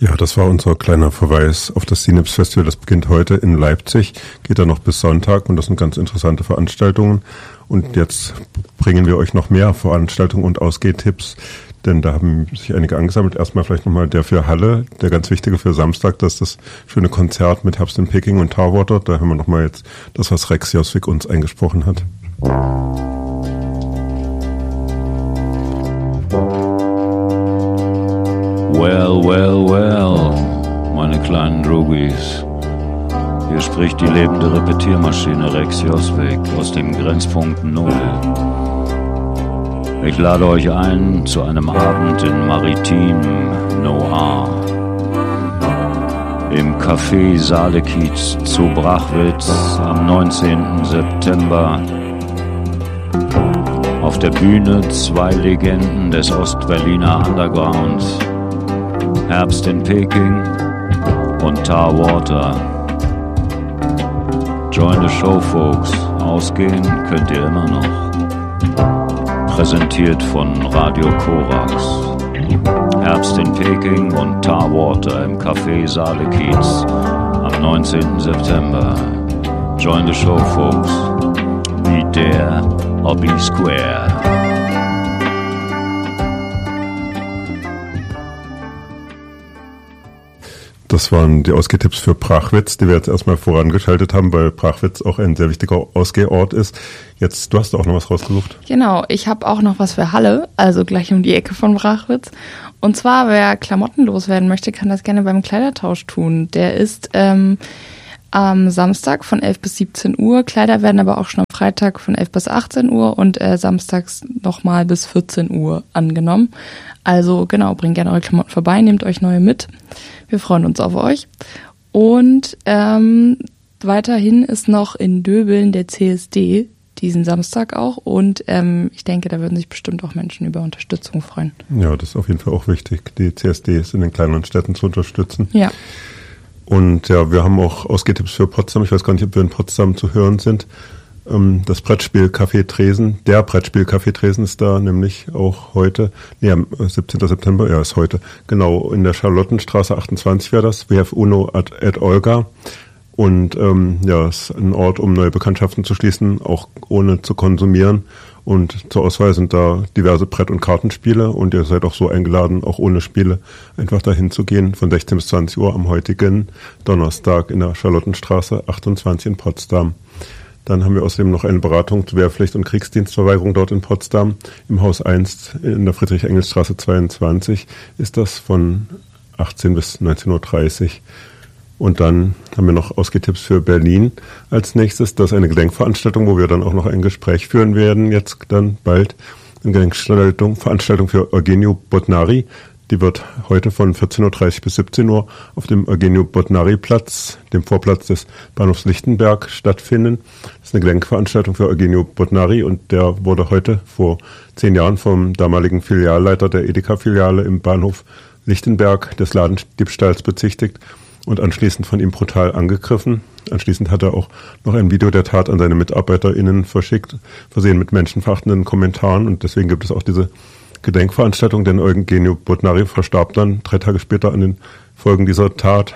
Ja, das war unser kleiner Verweis auf das CNIPS Festival. Das beginnt heute in Leipzig, geht dann noch bis Sonntag und das sind ganz interessante Veranstaltungen. Und jetzt bringen wir euch noch mehr Veranstaltungen und Ausgehtipps, denn da haben sich einige angesammelt. Erstmal vielleicht nochmal der für Halle, der ganz wichtige für Samstag, das ist das schöne Konzert mit Herbst in Peking und Tarwater. Da haben wir nochmal jetzt das, was Rex Josvik uns eingesprochen hat. Well, well, well, meine kleinen Droogies. Hier spricht die lebende Repetiermaschine Rex Josvik aus dem Grenzpunkt Null. Ich lade euch ein zu einem Abend in Maritim Noir. Im Café Saalekiez zu Brachwitz am 19. September. Auf der Bühne zwei Legenden des Ostberliner Underground. Herbst in Peking und Tarwater. Join the show, folks. Ausgehen könnt ihr immer noch. Präsentiert von Radio Korax. Herbst in Peking und Tarwater im Café Saalekiez am 19. September. Join the show, folks. Be there or be square. Das waren die Ausgehtipps für Brachwitz, die wir jetzt erstmal vorangeschaltet haben, weil Brachwitz auch ein sehr wichtiger Ausgehort ist. Jetzt, du hast auch noch was rausgesucht. Genau, ich habe auch noch was für Halle, also gleich um die Ecke von Brachwitz. Und zwar, wer Klamotten loswerden möchte, kann das gerne beim Kleidertausch tun. Der ist am Samstag von 11 bis 17 Uhr. Kleider werden aber auch schon am Freitag von 11 bis 18 Uhr und samstags nochmal bis 14 Uhr angenommen. Also genau, bringt gerne eure Klamotten vorbei, nehmt euch neue mit. Wir freuen uns auf euch. Und weiterhin ist noch in Döbeln der CSD, diesen Samstag auch. Und ich denke, da würden sich bestimmt auch Menschen über Unterstützung freuen. Ja, das ist auf jeden Fall auch wichtig, die CSDs in den kleineren Städten zu unterstützen. Ja. Und ja, wir haben auch Ausgehtipps für Potsdam. Ich weiß gar nicht, ob wir in Potsdam zu hören sind. Das Brettspiel Café Tresen, der Brettspiel Café Tresen ist da nämlich auch heute, am 17. September, ja, ist heute, genau, in der Charlottenstraße 28 wäre das, we have Uno at Olga. Und ja, es ist ein Ort, um neue Bekanntschaften zu schließen, auch ohne zu konsumieren. Und zur Auswahl sind da diverse Brett- und Kartenspiele und ihr seid auch so eingeladen, auch ohne Spiele einfach dahin zu gehen, von 16 bis 20 Uhr am heutigen Donnerstag in der Charlottenstraße 28 in Potsdam. Dann haben wir außerdem noch eine Beratung zur Wehrpflicht und Kriegsdienstverweigerung dort in Potsdam. Im Haus 1 in der Friedrich-Engels-Straße 22 ist das von 18 bis 19.30 Uhr. Und dann haben wir noch Ausgehtipps für Berlin als nächstes. Das ist eine Gedenkveranstaltung, wo wir dann auch noch ein Gespräch führen werden, jetzt dann bald. Eine Gedenkveranstaltung für Eugenio Bodnari. Die wird heute von 14.30 Uhr bis 17 Uhr auf dem Eugenio-Bodnari-Platz, dem Vorplatz des Bahnhofs Lichtenberg, stattfinden. Das ist eine Gedenkveranstaltung für Eugenio Bodnari und der wurde heute vor 10 Jahren vom damaligen Filialleiter der Edeka-Filiale im Bahnhof Lichtenberg des Ladendiebstahls bezichtigt und anschließend von ihm brutal angegriffen. Anschließend hat er auch noch ein Video der Tat an seine MitarbeiterInnen verschickt, versehen mit menschenverachtenden Kommentaren und deswegen gibt es auch diese Gedenkveranstaltung, denn Eugenio Bodnari verstarb dann 3 Tage später an den Folgen dieser Tat.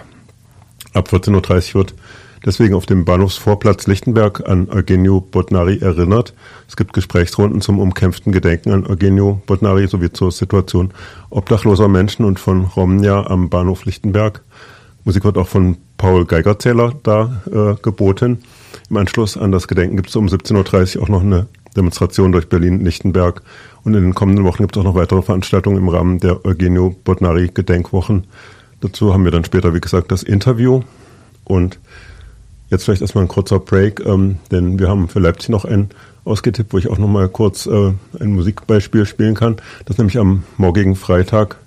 Ab 14.30 Uhr wird deswegen auf dem Bahnhofsvorplatz Lichtenberg an Eugenio Bodnari erinnert. Es gibt Gesprächsrunden zum umkämpften Gedenken an Eugenio Bodnari sowie zur Situation obdachloser Menschen und von Romnia am Bahnhof Lichtenberg. Musik wird auch von Paul Geigerzähler da geboten. Im Anschluss an das Gedenken gibt es um 17.30 Uhr auch noch eine Demonstration durch Berlin-Lichtenberg. Und in den kommenden Wochen gibt es auch noch weitere Veranstaltungen im Rahmen der Eugenio Bodnari Gedenkwochen. Dazu haben wir dann später, wie gesagt, das Interview. Und jetzt vielleicht erstmal ein kurzer Break, denn wir haben für Leipzig noch ein ausgetippt, wo ich auch noch mal kurz ein Musikbeispiel spielen kann. Das ist nämlich am morgigen Freitag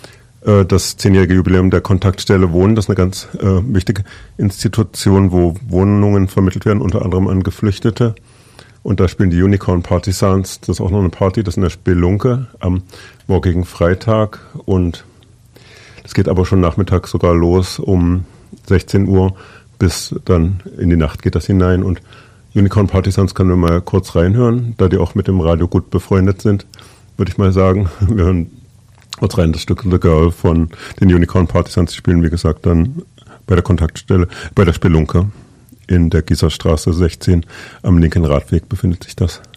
das 10-jährige Jubiläum der Kontaktstelle Wohnen. Das ist eine ganz wichtige Institution, wo Wohnungen vermittelt werden, unter anderem an Geflüchtete. Und da spielen die Unicorn Partisans, das ist auch noch eine Party, das ist in der Spelunke am morgigen Freitag. Und das geht aber schon nachmittags sogar los, um 16 Uhr bis dann in die Nacht geht das hinein. Und Unicorn Partisans können wir mal kurz reinhören, da die auch mit dem Radio gut befreundet sind, würde ich mal sagen. Wir hören rein das Stück The Girl von den Unicorn Partisans. Die spielen, wie gesagt, dann bei der Kontaktstelle, bei der Spelunke in der Gießerstraße 16 am linken Radweg befindet sich das.